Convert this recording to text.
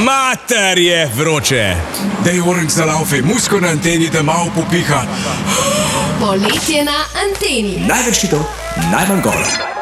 Mater je vroče. Dej orang za laufe, musko na anteni, da malo popiha. Poletje na anteni. Največ hitov, najmanj govora.